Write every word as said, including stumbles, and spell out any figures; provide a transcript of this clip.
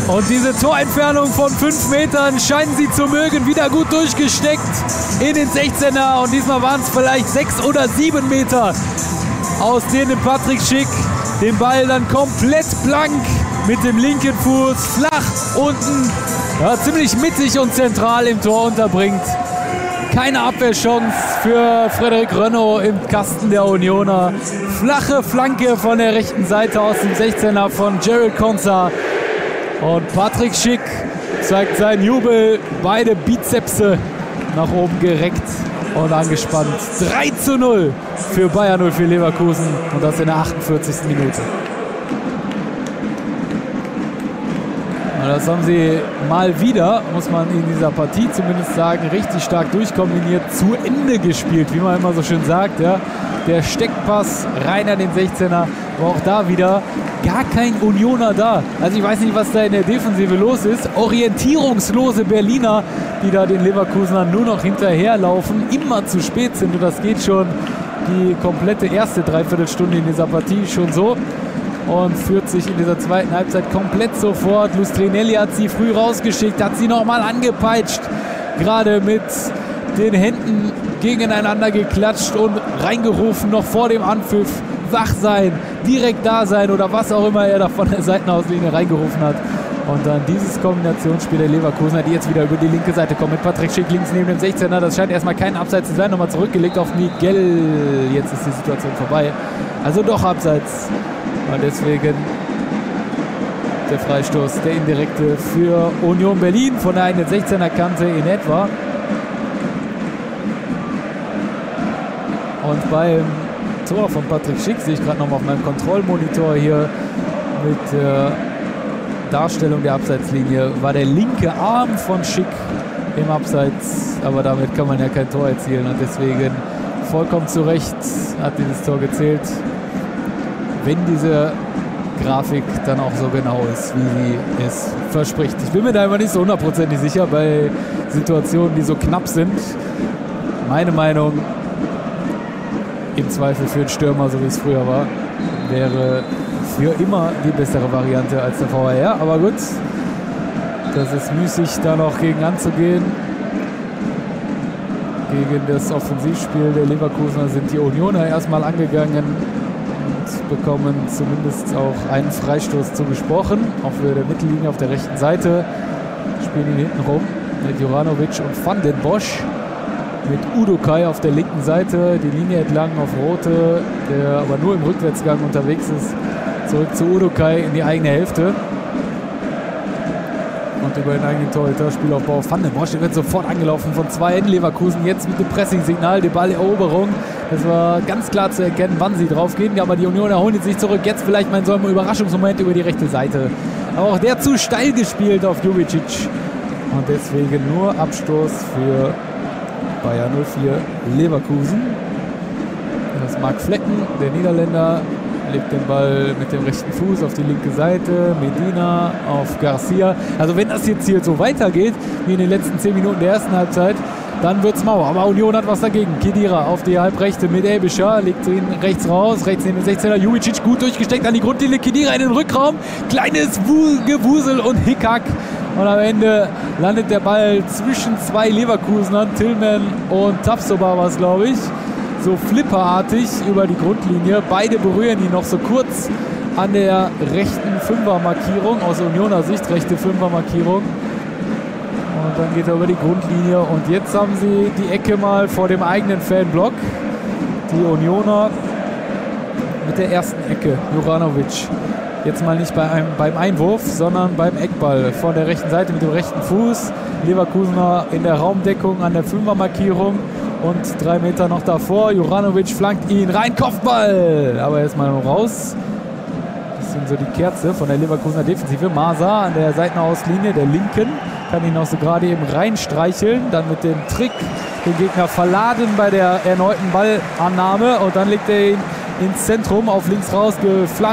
Und diese Torentfernung von fünf Metern scheinen sie zu mögen. Wieder gut durchgesteckt in den sechzehner. Und diesmal waren es vielleicht sechs oder sieben Meter, aus denen Patrick Schick den Ball dann komplett blank mit dem linken Fuß flach unten, ja, ziemlich mittig und zentral im Tor unterbringt. Keine Abwehrchance für Frederik Rönno im Kasten der Unioner. Flache Flanke von der rechten Seite aus dem sechzehner von Gerald Konza. Und Patrick Schick zeigt seinen Jubel, beide Bizepse nach oben gereckt und angespannt. drei zu null für Bayer null vier Leverkusen und das in der achtundvierzigsten Minute. Und das haben sie mal wieder, muss man in dieser Partie zumindest sagen, richtig stark durchkombiniert, zu Ende gespielt, wie man immer so schön sagt. Ja. Der Steckpass rein an den sechzehner, aber auch da wieder gar kein Unioner da. Also ich weiß nicht, was da in der Defensive los ist. Orientierungslose Berliner, die da den Leverkusenern nur noch hinterherlaufen, immer zu spät sind. Und das geht schon die komplette erste Dreiviertelstunde in dieser Partie schon so. Und führt sich in dieser zweiten Halbzeit komplett sofort. Lustrinelli hat sie früh rausgeschickt, hat sie nochmal angepeitscht. Gerade mit den Händen gegeneinander geklatscht und reingerufen, noch vor dem Anpfiff. Wach sein, direkt da sein oder was auch immer er da von der Seitenauslinie reingerufen hat. Und dann dieses Kombinationsspiel der Leverkusener, die jetzt wieder über die linke Seite kommen mit Patrick Schick links neben dem sechzehner. Das scheint erstmal kein Abseits zu sein. Nochmal zurückgelegt auf Miguel. Jetzt ist die Situation vorbei. Also doch Abseits. Und deswegen der Freistoß, der indirekte für Union Berlin von der eigenen sechzehner Kante in etwa. Und beim Tor von Patrick Schick sehe ich gerade noch mal auf meinem Kontrollmonitor hier mit der Darstellung der Abseitslinie, war der linke Arm von Schick im Abseits, aber damit kann man ja kein Tor erzielen und deswegen vollkommen zu Recht hat dieses Tor gezählt, wenn diese Grafik dann auch so genau ist, wie sie es verspricht. Ich bin mir da immer nicht so hundertprozentig sicher bei Situationen, die so knapp sind. Meine Meinung, im Zweifel für einen Stürmer, so wie es früher war, wäre für immer die bessere Variante als der V A R. Aber gut, das ist müßig, da noch gegen anzugehen. Gegen das Offensivspiel der Leverkusener sind die Unioner erstmal angegangen und bekommen zumindest auch einen Freistoß zugesprochen. Auf der Mittellinie auf der rechten Seite spielen die hinten rum mit Juranovic und Van den Bosch. Mit Udokai auf der linken Seite, die Linie entlang auf Rote, der aber nur im Rückwärtsgang unterwegs ist. Zurück zu Udokai in die eigene Hälfte. Und über den eigenen Torhüter, Spielaufbau Van den Bosch, der wird sofort angelaufen von zwei in Leverkusen. Jetzt mit dem Pressing-Signal, die Balleroberung. Das war ganz klar zu erkennen, wann sie drauf gehen. Aber die Unioner holen sich zurück. Jetzt vielleicht mal in so einem Überraschungsmoment über die rechte Seite. Aber auch der zu steil gespielt auf Jubicic. Und deswegen nur Abstoß für Bayer null vier Leverkusen. Das ist Marc Flecken, der Niederländer, legt den Ball mit dem rechten Fuß auf die linke Seite. Medina auf Garcia. Also wenn das jetzt hier so weitergeht, wie in den letzten zehn Minuten der ersten Halbzeit, dann wird's mau. Aber Union hat was dagegen. Khedira auf die Halbrechte mit Elbischer, legt ihn rechts raus, rechts neben den sechzehner. Jubicic gut durchgesteckt an die Grundlinie. Khedira in den Rückraum. Kleines Gewusel und Hickhack. Und am Ende landet der Ball zwischen zwei Leverkusenern, Tillman und Tapsoba war es, glaube ich. So flipperartig über die Grundlinie. Beide berühren ihn noch so kurz an der rechten Fünfermarkierung, aus Unioner Sicht, rechte Fünfermarkierung. Und dann geht er über die Grundlinie. Und jetzt haben sie die Ecke mal vor dem eigenen Fanblock. Die Unioner mit der ersten Ecke, Juranovic. Jetzt mal nicht bei einem, beim Einwurf, sondern beim Eckball von der rechten Seite mit dem rechten Fuß. Leverkusener in der Raumdeckung an der Fünfermarkierung und drei Meter noch davor. Juranovic flankt ihn rein, Kopfball! Aber erstmal noch raus. Das sind so die Kerze von der Leverkusener Defensive. Masa an der Seitenauslinie der Linken kann ihn auch so gerade eben reinstreicheln. Dann mit dem Trick den Gegner verladen bei der erneuten Ballannahme und dann legt er ihn ins Zentrum auf links raus geflankt.